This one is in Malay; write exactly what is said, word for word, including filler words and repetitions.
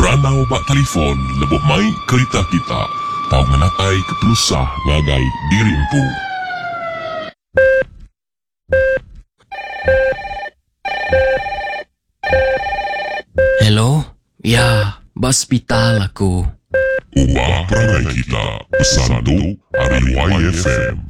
Ranaw ba telefon, labo may kereta kita. Tao nga natay kapelusah ngagay dirimpo. Hello? Ya, baspital ako. Uwa perangay kita, pesando, ari Y F M.